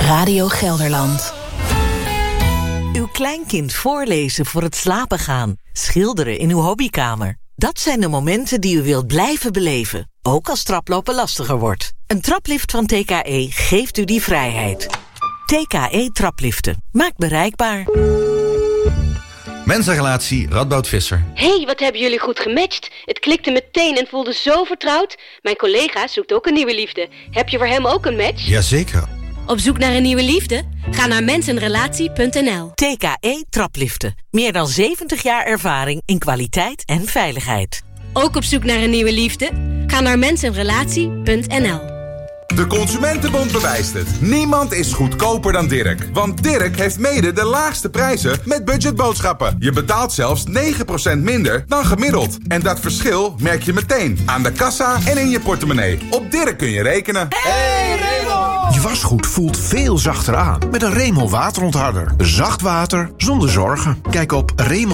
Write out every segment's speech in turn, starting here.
Radio Gelderland. Uw kleinkind voorlezen voor het slapen gaan. Schilderen in uw hobbykamer. Dat zijn de momenten die u wilt blijven beleven. Ook als traplopen lastiger wordt. Een traplift van TKE geeft u die vrijheid. TKE Trapliften. Maakt bereikbaar. Mensenrelatie Radboud Visser. Hey, wat hebben jullie goed gematcht. Het klikte meteen en voelde zo vertrouwd. Mijn collega zoekt ook een nieuwe liefde. Heb je voor hem ook een match? Jazeker. Op zoek naar een nieuwe liefde? Ga naar mensenrelatie.nl. TKE Trapliften. Meer dan 70 jaar ervaring in kwaliteit en veiligheid. Ook op zoek naar een nieuwe liefde? Ga naar mensenrelatie.nl. De Consumentenbond bewijst het. Niemand is goedkoper dan Dirk. Want Dirk heeft mede de laagste prijzen met budgetboodschappen. Je betaalt zelfs 9% minder dan gemiddeld. En dat verschil merk je meteen aan de kassa en in je portemonnee. Op Dirk kun je rekenen. Hey Raymond! Je wasgoed voelt veel zachter aan met een Raymond waterontharder. Zacht water zonder zorgen. Kijk op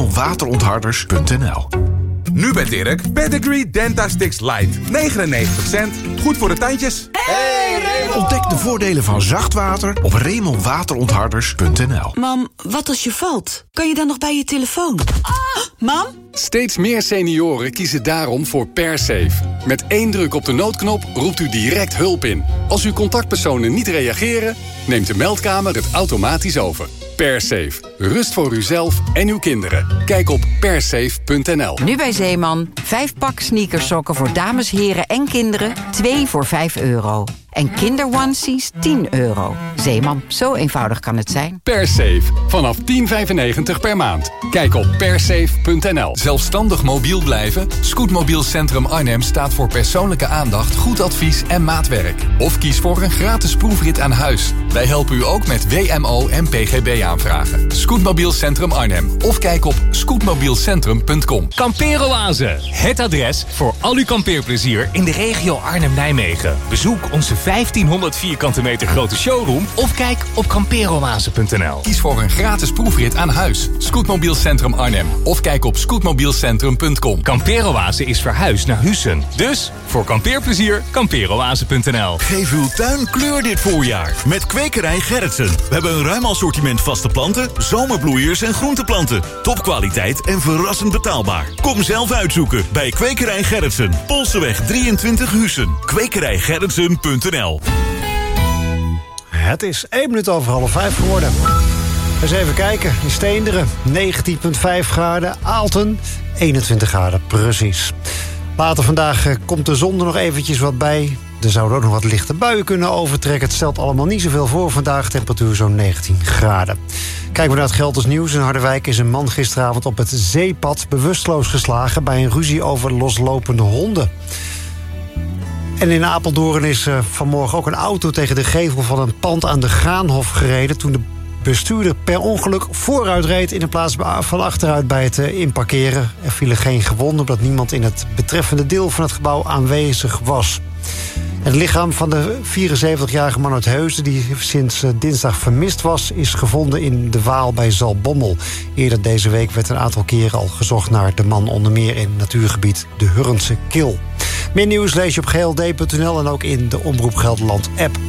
RaymondWaterontharders.nl. Nu bij Dirk, Pedigree Dentastix Light. 99 cent, goed voor de tandjes. Hey Raymond! Ontdek de voordelen van zacht water op RaymondWaterontharders.nl. Mam, wat als je valt? Kan je dan nog bij je telefoon? Mam? Steeds meer senioren kiezen daarom voor PerSafe. Met 1 druk op de noodknop roept u direct hulp in. Als uw contactpersonen niet reageren, neemt de meldkamer het automatisch over. PerSafe. Rust voor uzelf en uw kinderen. Kijk op persafe.nl. Nu bij Zeeman. 5 pak sneakersokken voor dames, heren en kinderen. 2 voor €5. En kinderonesies €10. Zeeman, zo eenvoudig kan het zijn. PerSafe. Vanaf €10,95 per maand. Kijk op persafe.nl. Zelfstandig mobiel blijven? Scootmobiel Centrum Arnhem staat voor persoonlijke aandacht, goed advies en maatwerk. Of kies voor een gratis proefrit aan huis. Wij helpen u ook met WMO en PGB aanvragen. Scootmobiel Centrum Arnhem. Of kijk op scootmobielcentrum.com. Kampeeroase. Het adres voor al uw kampeerplezier in de regio Arnhem-Nijmegen. Bezoek onze 1500 vierkante meter grote showroom of kijk op kampeeroase.nl. Kies voor een gratis proefrit aan huis. Scootmobiel Centrum Arnhem. Of kijk op scootmobielcentrum.com. Kampeeroase is verhuisd naar Hussen. Dus voor kampeerplezier, kampeeroase.nl. Geef uw tuin kleur dit voorjaar met Kwekerij Gerritsen. We hebben een ruim assortiment vaste planten, zomerbloeiers en groenteplanten. Topkwaliteit en verrassend betaalbaar. Kom zelf uitzoeken bij Kwekerij Gerritsen. Polseweg 23 Hussen. Kwekerijgerritsen.nl. Het is 1 minuut over 4:30 geworden. Eens even kijken. In Steenderen 19,5 graden. Aalten 21 graden precies. Later vandaag komt de zon er nog eventjes wat bij. Er zouden ook nog wat lichte buien kunnen overtrekken. Het stelt allemaal niet zoveel voor vandaag. Temperatuur zo'n 19 graden. Kijken we naar het Gelderse nieuws. In Harderwijk is een man gisteravond op het zeepad bewusteloos geslagen bij een ruzie over loslopende honden. En in Apeldoorn is vanmorgen ook een auto tegen de gevel van een pand aan de Graanhof gereden toen de bestuurder per ongeluk vooruit reed in plaats van achteruit bij het inparkeren. Er vielen geen gewonden omdat niemand in het betreffende deel van het gebouw aanwezig was. Het lichaam van de 74-jarige man uit Heusden, die sinds dinsdag vermist was, is gevonden in de Waal bij Zaltbommel. Eerder deze week werd een aantal keren al gezocht naar de man, onder meer in natuurgebied de Hurnse Kil. Meer nieuws lees je op gld.nl en ook in de Omroep Gelderland app.